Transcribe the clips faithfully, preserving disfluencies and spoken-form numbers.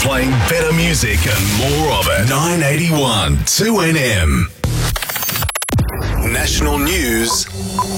Playing better music and more of it. nine eighty-one two N M. National news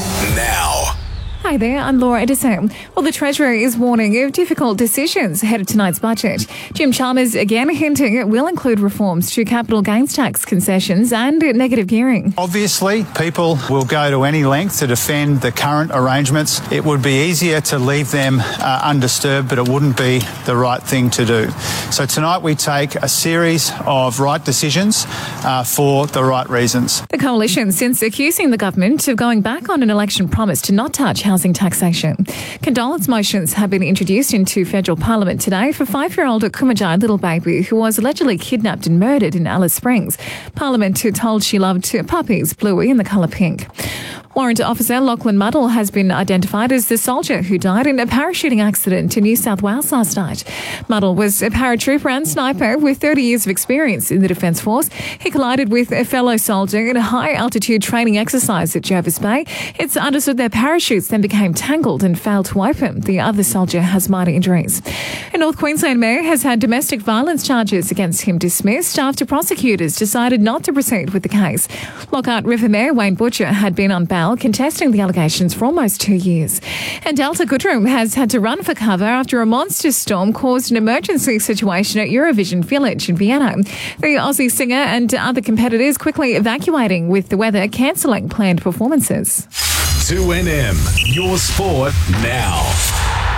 now. Hi there, I'm Laura Edison. Well, the Treasury is warning of difficult decisions ahead of tonight's budget. Jim Chalmers again hinting it will include reforms to capital gains tax concessions and negative gearing. Obviously, people will go to any length to defend the current arrangements. It would be easier to leave them uh, undisturbed, but it wouldn't be the right thing to do. So tonight we take a series of right decisions uh, for the right reasons. The coalition since accusing the government of going back on an election promise to not touch housing taxation. Condolence motions have been introduced into federal parliament today for five-year-old Kumajai little baby who was allegedly kidnapped and murdered in Alice Springs. Parliament who told she loved puppies, Bluey in the colour pink. Warrant officer Lachlan Muddle has been identified as the soldier who died in a parachuting accident in New South Wales last night. Muddle was a paratrooper and sniper with thirty years of experience in the Defence Force. He collided with a fellow soldier in a high-altitude training exercise at Jervis Bay. It's understood their parachutes then became tangled and failed to open. The other soldier has minor injuries. A North Queensland mayor has had domestic violence charges against him dismissed after prosecutors decided not to proceed with the case. Lockhart River Mayor Wayne Butcher had been on bail contesting the allegations for almost two years. And Delta Goodrem has had to run for cover after a monster storm caused an emergency situation at Eurovision Village in Vienna. The Aussie singer and other competitors quickly evacuating, with the weather cancelling planned performances. two N M, your sport now.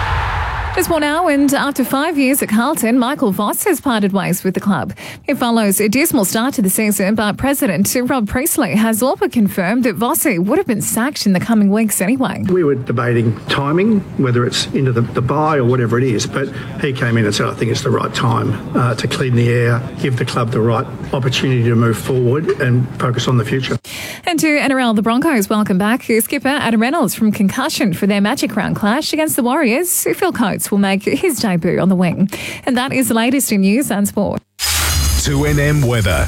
Just more now, and after five years at Carlton, Michael Voss has parted ways with the club. It follows a dismal start to the season, but President Rob Priestley has all but confirmed that Vossi would have been sacked in the coming weeks anyway. We were debating timing, whether it's into the, the bye or whatever it is, but he came in and said, I think it's the right time uh, to clean the air, give the club the right opportunity to move forward and focus on the future. And to N R L, the Broncos welcome back skipper Adam Reynolds from concussion for their Magic Round clash against the Warriors. Phil Coates will make his debut on the wing. And that is the latest in news and sport. two N M weather.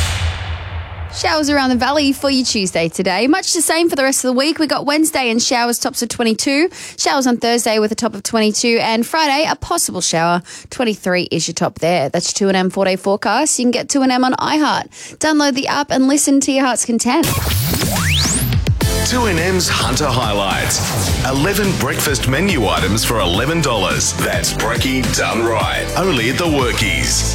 Showers around the valley for you Tuesday today. Much the same for the rest of the week. We got Wednesday and showers, tops of twenty-two. Showers on Thursday with a top of twenty-two. And Friday, a possible shower. twenty-three is your top there. That's your two N M four-day forecast. You can get two N M on iHeart. Download the app and listen to your heart's content. two N M's Hunter Highlights. eleven breakfast menu items for eleven dollars. That's brekkie done right. Only at the Workies.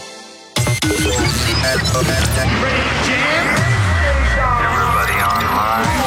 Everybody online.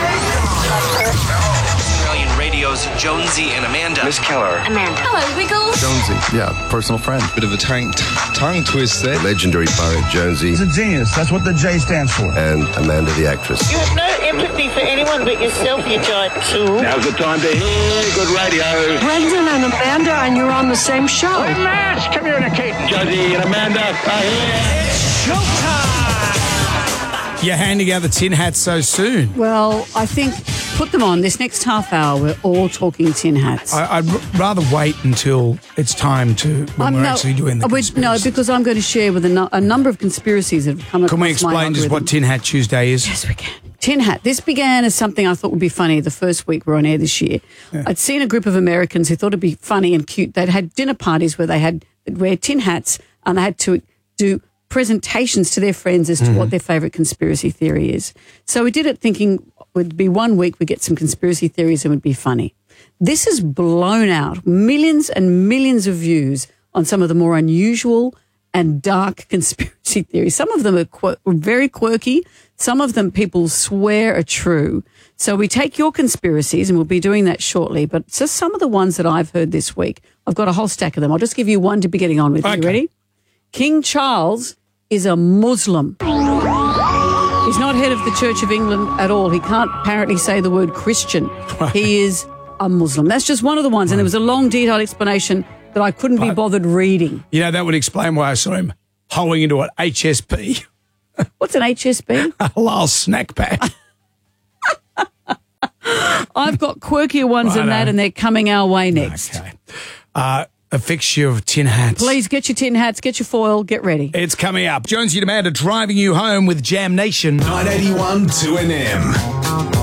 Australian Radio's Jonesy and Amanda. Miss Keller. Amanda. Hello, Wiggles. Jonesy, yeah, personal friend. Bit of a tongue, tongue twist there. Legendary poet Jonesy. He's a genius. That's what the J stands for. And Amanda the actress. You have no empathy for anyone but yourself, you giant tool. Now's the time to hear good radio. Brendan and Amanda, and you're on the same show. Hey, Matt, communicate. Jonesy and Amanda are here. It's showtime! You're handing out the tin hats so soon. Well, I think put them on. This next half hour, we're all talking tin hats. I, I'd r- rather wait until it's time to, when um, we're no, actually doing the conspiracy. No, because I'm going to share with a, no, a number of conspiracies that have come across my Can we explain just what Tin Hat Tuesday is? Yes, we can. Tin Hat. This began as something I thought would be funny the first week we're on air this year. Yeah. I'd seen a group of Americans who thought it'd be funny and cute. They'd had dinner parties where they had they'd wear tin hats and they had to do presentations to their friends as to mm. what their favourite conspiracy theory is. So we did it thinking it would be one week we'd get some conspiracy theories and it would be funny. This has blown out millions and millions of views on some of the more unusual and dark conspiracy theories. Some of them are qu- very quirky. Some of them people swear are true. So we take your conspiracies, and we'll be doing that shortly, but just some of the ones that I've heard this week. I've got a whole stack of them. I'll just give you one to be getting on with. Okay. You ready? King Charles is a Muslim. He's not head of the Church of England at all. He can't apparently say the word Christian. Right. He is a Muslim. That's just one of the ones, and there was a long, detailed explanation that I couldn't but, be bothered reading. You know, that would explain why I saw him hoeing into an H S P. What's an H S P? A halal snack pack. I've got quirkier ones right than that, and they're coming our way next. Okay. Uh, a fixture of tin hats. Please get your tin hats, get your foil, get ready. It's coming up. Jonesy and Amanda driving you home with Jam Nation. nine eighty-one two N M.